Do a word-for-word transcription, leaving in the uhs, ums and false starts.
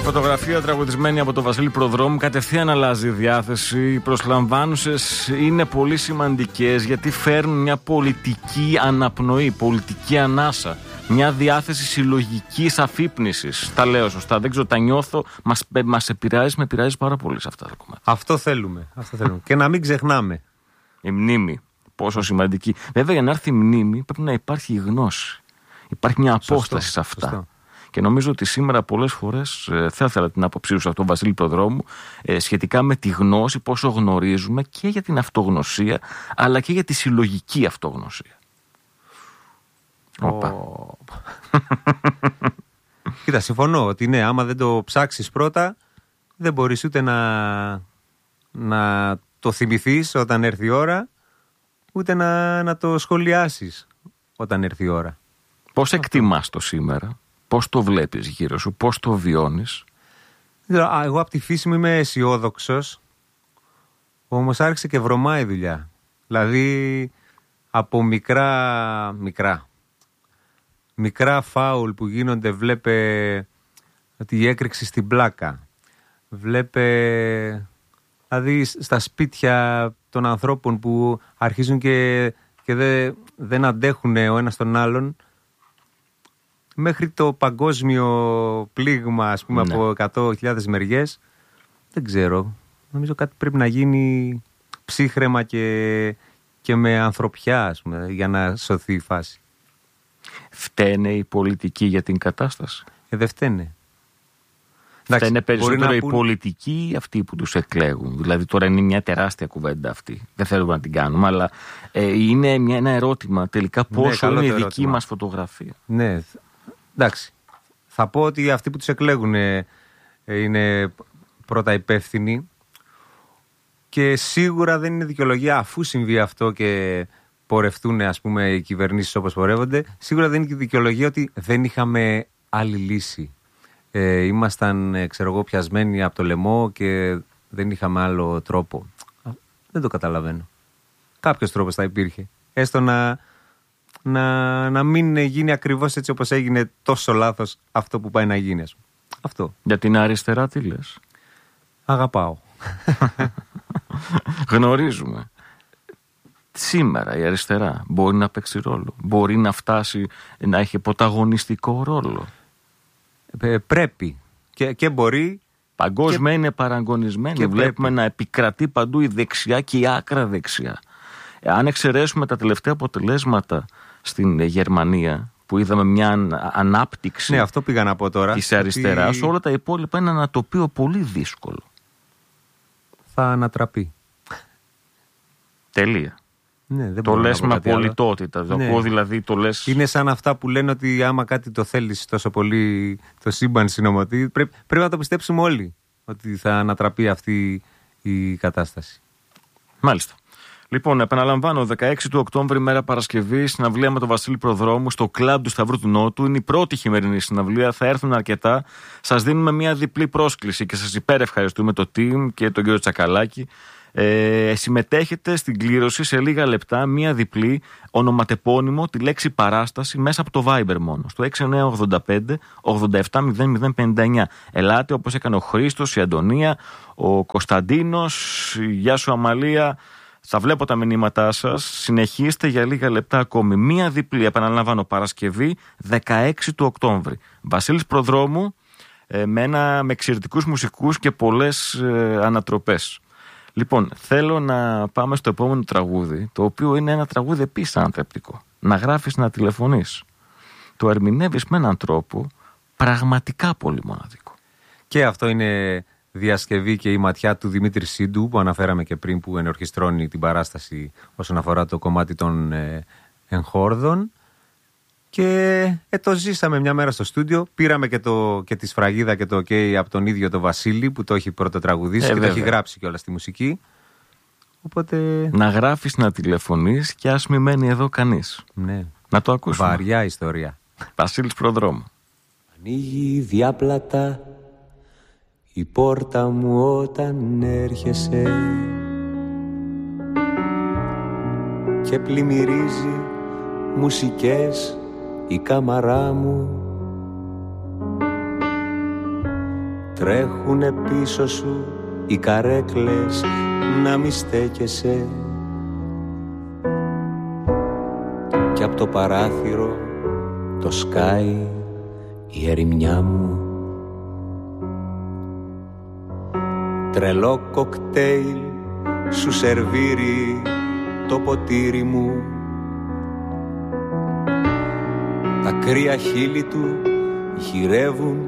φωτογραφία τραγουδισμένη από τον Βασίλη Προδρόμου κατευθείαν αλλάζει η διάθεση. Οι προσλαμβάνουσες είναι πολύ σημαντικές γιατί φέρνουν μια πολιτική αναπνοή, πολιτική ανάσα. Μια διάθεση συλλογικής αφύπνισης. Τα λέω σωστά, δεν ξέρω, τα νιώθω. Μας, μας επηρεάζει, με επηρεάζει πάρα πολύ σε αυτά τα κομμάτια. Αυτό θέλουμε. Αυτό θέλουμε. Και να μην ξεχνάμε. Η μνήμη. Πόσο σημαντική. Βέβαια, για να έρθει η μνήμη πρέπει να υπάρχει η γνώση. Υπάρχει μια απόσταση σωστό, σε αυτά. Σωστό. Και νομίζω ότι σήμερα πολλές φορές, ε, θα ήθελα την άποψή σου σε αυτόν τον Βασίλη Προδρόμου, ε, σχετικά με τη γνώση, πόσο γνωρίζουμε και για την αυτογνωσία, αλλά και για τη συλλογική αυτογνωσία. Όπα. Oh. Κοίτα, συμφωνώ ότι ναι, άμα δεν το ψάξεις πρώτα, δεν μπορείς ούτε να, να το θυμηθείς όταν έρθει η ώρα, ούτε να, να το σχολιάσεις όταν έρθει η ώρα. Πώς εκτιμάς το σήμερα? Πώς το βλέπεις γύρω σου, πώς το βιώνεις? Εγώ από τη φύση μου είμαι αισιόδοξος, όμως άρχισε και βρωμάει η δουλειά. Δηλαδή από μικρά, μικρά, μικρά φάουλ που γίνονται, βλέπε ότι η έκρηξη στην πλάκα, βλέπε δηλαδή στα σπίτια των ανθρώπων που αρχίζουν και, και δε, δεν αντέχουν ο ένας τον άλλον, μέχρι το παγκόσμιο πλήγμα, ας πούμε, ναι, από εκατό χιλιάδες μεριές. Δεν ξέρω. Νομίζω κάτι πρέπει να γίνει ψύχραιμα και, και με ανθρωπιά, ας πούμε, για να σωθεί η φάση. Φταίνε οι πολιτικοί για την κατάσταση? Ε, δεν φταίνε. Φταίνε περισσότερο οι πούν... πολιτικοί αυτοί που τους εκλέγουν. Δηλαδή τώρα είναι μια τεράστια κουβέντα αυτή. Δεν θέλουμε να την κάνουμε, αλλά ε, είναι μια, ένα ερώτημα τελικά πόσο ναι, είναι η δική ερώτημα. Μας φωτογραφία. Ναι, εντάξει. Θα πω ότι αυτοί που τους εκλέγουν ε, είναι πρώτα υπεύθυνοι και σίγουρα δεν είναι δικαιολογία, αφού συμβεί αυτό και πορευτούν, ας πούμε, οι κυβερνήσεις όπως πορεύονται, σίγουρα δεν είναι και δικαιολογία ότι δεν είχαμε άλλη λύση. Ε, ήμασταν, ε, ξέρω εγώ, πιασμένοι από το λαιμό και δεν είχαμε άλλο τρόπο. Δεν το καταλαβαίνω. Κάποιος τρόπος θα υπήρχε. Έστω να, να, να μην γίνει ακριβώς έτσι όπως έγινε τόσο λάθος αυτό που πάει να γίνει. Ας πούμε. Αυτό. Για την αριστερά τι λες? Αγαπάω. Γνωρίζουμε. Σήμερα η αριστερά μπορεί να παίξει ρόλο. Μπορεί να φτάσει να έχει πρωταγωνιστικό ρόλο. Ε, πρέπει. Και, και μπορεί. Παγκόσμια και... είναι παραγωνισμένη. Και βλέπουμε πρέπει. Να επικρατεί παντού η δεξιά και η άκρα δεξιά. Αν εξαιρέσουμε τα τελευταία αποτελέσματα στην Γερμανία, που είδαμε μια ανάπτυξη, ναι, αυτό πήγα να πω τώρα, της αριστεράς, ότι... όλα τα υπόλοιπα είναι ένα τοπίο πολύ δύσκολο. Θα ανατραπεί. Τελεία. Ναι, δεν το λες με απολυτότητα. Ναι. Δηλαδή, το λες... Είναι σαν αυτά που λένε ότι άμα κάτι το θέλεις τόσο πολύ, το σύμπαν συνομωτεί, πρέπει, πρέπει να το πιστέψουμε όλοι ότι θα ανατραπεί αυτή η κατάσταση. Μάλιστα. Λοιπόν, επαναλαμβάνω, δεκαέξι του Οκτώβρη, μέρα Παρασκευή, συναυλία με τον Βασίλη Προδρόμου στο κλαμπ του Σταυρού του Νότου. Είναι η πρώτη χειμερινή συναυλία, θα έρθουν αρκετά. Σας δίνουμε μια διπλή πρόσκληση και σας υπερευχαριστούμε το team και τον κύριο Τσακαλάκη. Ε, συμμετέχετε στην κλήρωση σε λίγα λεπτά, μία διπλή, ονοματεπώνυμο, τη λέξη παράσταση μέσα από το Viber μόνο, στο έξι εννιά οκτώ πέντε ογδόντα επτά μηδέν μηδέν πενήντα εννιά. Ελάτε όπως έκανε ο Χρήστος, η Αντωνία, ο Κωνσταντίνος, η Γεια σου Αμαλία. Θα βλέπω τα μηνύματά σας. Συνεχίστε για λίγα λεπτά ακόμη. Μία διπλή, επαναλαμβάνω, Παρασκευή δεκαέξι του Οκτώβρη. Βασίλης Προδρόμου, ε, με, ένα, με εξαιρετικούς μουσικούς και πολλές ε, ανατροπές. Λοιπόν, θέλω να πάμε στο επόμενο τραγούδι, το οποίο είναι ένα τραγούδι επίσης ανατρεπτικό. Να γράφεις, να τηλεφωνείς. Το ερμηνεύεις με έναν τρόπο πραγματικά πολύ μοναδικό. Και αυτό είναι διασκευή και η ματιά του Δημήτρη Σύντου, που αναφέραμε και πριν, που ενορχιστρώνει την παράσταση όσον αφορά το κομμάτι των ε, εγχόρδων. Και ε, το ζήσαμε μια μέρα στο στούντιο. Πήραμε και, το, και τη σφραγίδα και το OK από τον ίδιο το Βασίλη, που το έχει πρώτο τραγουδίσει ε, και βέβαια. Το έχει γράψει κιόλας στη μουσική. Οπότε... Να γράφεις, να τηλεφωνείς και ας μη μένει εδώ κανείς. Ναι. Να το ακούσουμε. Βαριά ιστορία. Βασίλης Προδρόμου. Ανοίγει διάπλατα η πόρτα μου όταν έρχεσαι και πλημμυρίζει μουσικές η κάμαρά μου. Τρέχουνε πίσω σου οι καρέκλες να μη στέκεσαι. Κι απ' το παράθυρο το σκάει η ερημιά μου. Τρελό κοκτέιλ σου σερβίρει το ποτήρι μου. Τα κρύα χείλη του γυρεύουν